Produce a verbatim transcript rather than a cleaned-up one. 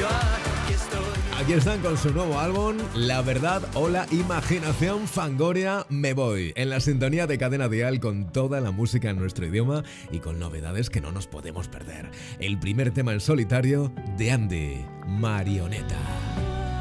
Aquí están con su nuevo álbum, La Verdad o la Imaginación. Fangoria, Me Voy, en la sintonía de Cadena Dial, con toda la música en nuestro idioma y con novedades que no nos podemos perder. El primer tema en solitario de Andy, Marioneta.